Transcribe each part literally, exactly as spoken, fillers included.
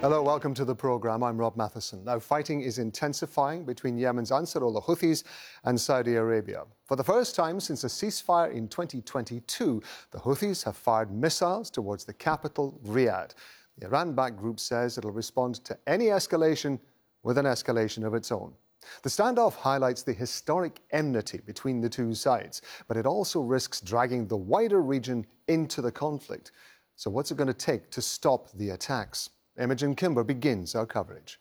Hello, welcome to the programme. I'm Rob Matheson. Now, fighting is intensifying between Yemen's Ansarullah Houthis and Saudi Arabia. For the first time since a ceasefire in twenty twenty-two, the Houthis have fired missiles towards the capital, Riyadh. The Iran-backed group says it'll respond to any escalation with an escalation of its own. The standoff highlights the historic enmity between the two sides, but it also risks dragging the wider region into the conflict. So what's it going to take to stop the attacks? Imogen Kimber begins our coverage.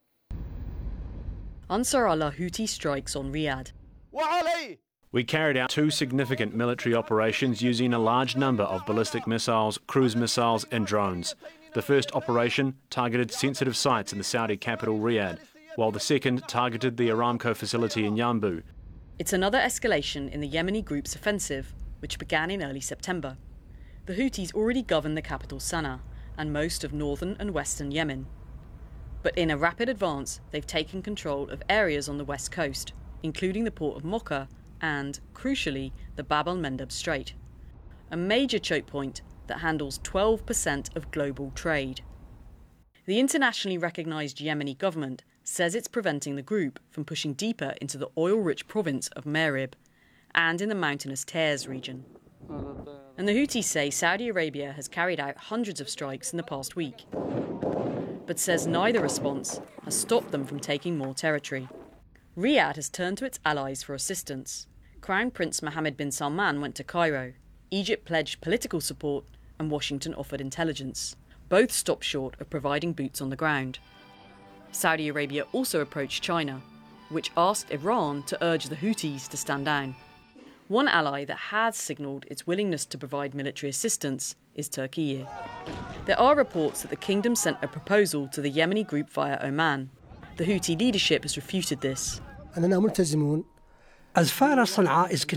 Ansarullah Houthi strikes on Riyadh. We carried out two significant military operations using a large number of ballistic missiles, cruise missiles and drones. The first operation targeted sensitive sites in the Saudi capital Riyadh, while the second targeted the Aramco facility in Yanbu. It's another escalation in the Yemeni group's offensive, which began in early September. The Houthis already govern the capital Sana'a and most of northern and western Yemen. But in a rapid advance, they've taken control of areas on the west coast, including the port of Mocha and, crucially, the Bab el-Mandeb Strait, a major choke point that handles twelve percent of global trade. The internationally recognised Yemeni government says it's preventing the group from pushing deeper into the oil-rich province of Marib and in the mountainous Taiz region. And the Houthis say Saudi Arabia has carried out hundreds of strikes in the past week, but says neither response has stopped them from taking more territory. Riyadh has turned to its allies for assistance. Crown Prince Mohammed bin Salman went to Cairo. Egypt pledged political support and Washington offered intelligence. Both stopped short of providing boots on the ground. Saudi Arabia also approached China, which asked Iran to urge the Houthis to stand down. One ally that has signalled its willingness to provide military assistance is Turkey. There are reports that the kingdom sent a proposal to the Yemeni group via Oman. The Houthi leadership has refuted this. As far as Sana'a is concerned,